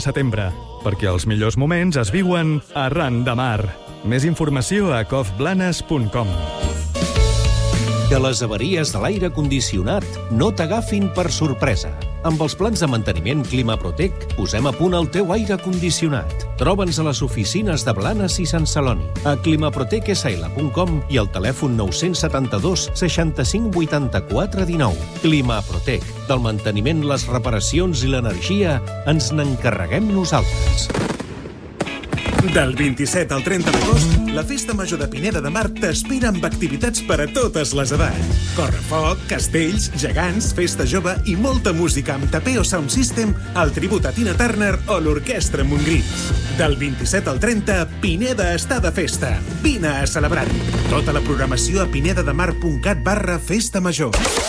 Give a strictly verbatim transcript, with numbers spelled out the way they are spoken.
setembre, perquè els millors moments es viuen arran de mar. Més informació a cofblanes punt com. Que les avaries de l'aire condicionat no t'agafin per sorpresa. Amb els plans de manteniment Climaprotec posem a punt el teu aire condicionat. Troba'ns a les oficines de Blanes i Sant Celoni, a climaprotec s l punt com i al telèfon nou set dos seixanta-cinc vuitanta-quatre dinou. Climaprotec. Del manteniment, les reparacions i l'energia ens n'encarreguem nosaltres. Del vint-i-set al trenta d'agost, la Festa Major de Pineda de Mar t'espera amb activitats per a totes les edats. Correfoc, castells, gegants, festa jove i molta música amb Tapeo Sound System, el tribut a Tina Turner o l'Orquestra Montgrís. Del vint-i-set al trenta, Pineda està de festa. Vine a celebrar-hi. Tota la programació a pinedademar punt cat barra festa major.